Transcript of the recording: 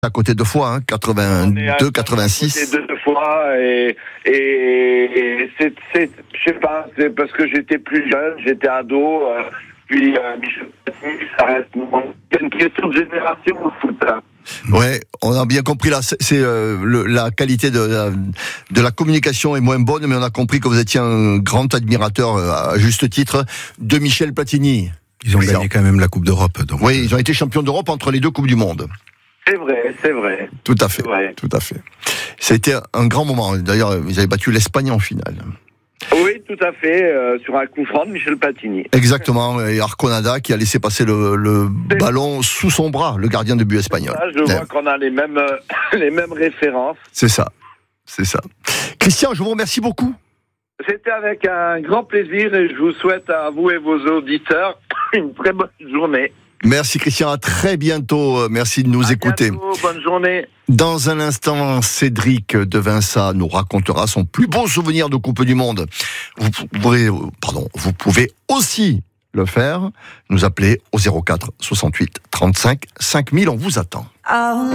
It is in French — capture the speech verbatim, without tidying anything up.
À côté deux fois, hein, quatre-vingt-deux, quatre-vingt-six. À côté deux fois, et, et c'est, c'est, je sais pas, c'est parce que j'étais plus jeune, j'étais ado, euh, puis euh, Michel Platini, ça reste une question de génération au foot. Hein. Ouais, on a bien compris là. C'est, c'est euh, le, la qualité de la, de la communication est moins bonne, mais on a compris que vous étiez un grand admirateur, à juste titre, de Michel Platini. Ils ont oui, gagné quand même la Coupe d'Europe. Donc. Oui, ils ont été champions d'Europe entre les deux Coupes du Monde. C'est vrai, c'est vrai. Tout à fait, tout à fait. C'était un grand moment. D'ailleurs, vous avez battu l'Espagne en finale. Oui, tout à fait, euh, sur un coup franc de Michel Platini. Exactement, et Arconada qui a laissé passer le, le ballon sous son bras, le gardien de but espagnol. Ça, je vois qu'on a les mêmes, euh, les mêmes références. C'est ça, c'est ça. Christian, je vous remercie beaucoup. C'était avec un grand plaisir et je vous souhaite à vous et vos auditeurs une très bonne journée. Merci Christian, à très bientôt. Merci de nous à écouter. Bientôt, bonne journée. Dans un instant, Cédric de Vinça nous racontera son plus beau souvenir de Coupe du Monde. Vous pouvez, pardon, vous pouvez aussi le faire. Nous appeler au zéro quatre soixante-huit trente-cinq cinq mille. On vous attend.